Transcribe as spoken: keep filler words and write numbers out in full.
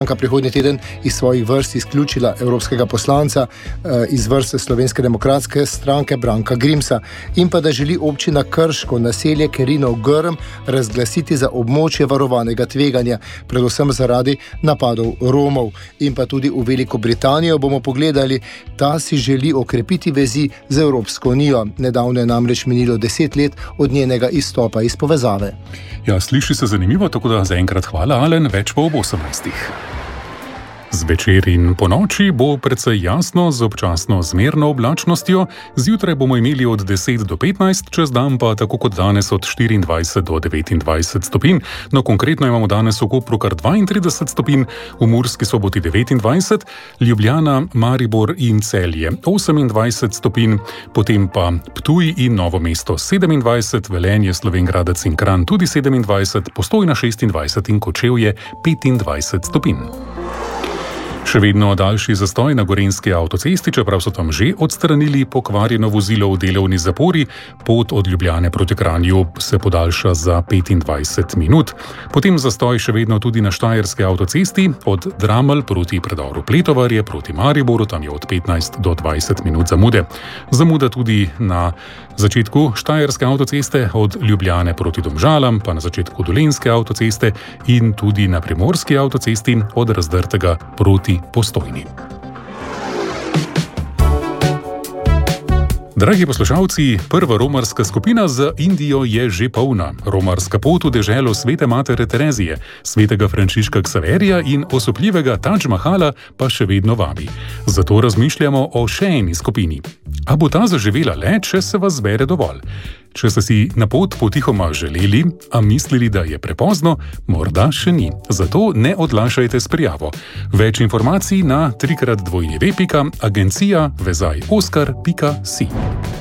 stranka prihodnji teden iz svojih vrst izključila evropskega poslanca iz vrste Slovenske demokratske stranke Branka Grimsa in pa da želi občina Krško naselje Kerinov Grm razglasiti za območje varovanega tveganja, predvsem zaradi napadov Romov. In pa tudi v Veliko Britanijo bomo pogledali, ta si želi okrepiti vezi z Evropsko unijo. Nedavno je namreč minilo deset let od njenega izstopa iz povezave. Ja, sliši se zanimivo, tako da zaenkrat hvala, Alen, več pa ob osemnajstih. Zvečer in po noči bo precej jasno z občasno zmerno oblačnostjo, zjutraj bomo imeli od deset do petnajst, čez dan pa tako kot danes od štiriindvajset do devetindvajset stopinj. No, konkretno imamo danes v Kopru kar dvaintrideset stopinj, v Murski Soboti devetindvajset, Ljubljana, Maribor in Celje osemindvajset stopinj, potem pa Ptuj in Novo mesto sedemindvajset, Velenje, Slovenj Gradec in Kranj tudi sedemindvajset, Postojna šestindvajset in Kočevje petindvajset stopinj. Še vedno daljši zastoj na Gorenjski avtocesti, čeprav so tam že odstranili pokvarjeno vozilo v delovni zapori, pot od Ljubljane proti Kranju se podaljša za petindvajset minut. Potem zastoj še vedno tudi na Štajerski avtocesti, od Dramelj proti predoru Pletovarje proti Mariboru, tam je od petnajst do dvajset minut zamude. Zamuda tudi na začetku Štajerske avtoceste od Ljubljane proti Domžalam, pa na začetku Dolenjske avtoceste in tudi na Primorski avtocesti od Razdrtega proti Postojni. Dragi poslušalci, prva romarska skupina z Indijo je že polna. Romarska pot v deželo svete matere Terezije, svetega Frančiška Ksaverija in osupljivega Tadž Mahala pa še vedno vabi. Zato razmišljamo o še eni skupini. A bo ta zaživela le, če se vas zbere dovolj? Če ste si na pot potihoma želeli, a mislili, da je prepozno, morda še ni. Zato ne odlašajte s prijavo. Več informacij na trikrat dvojni ve pika agencija vezaj oskar pika si.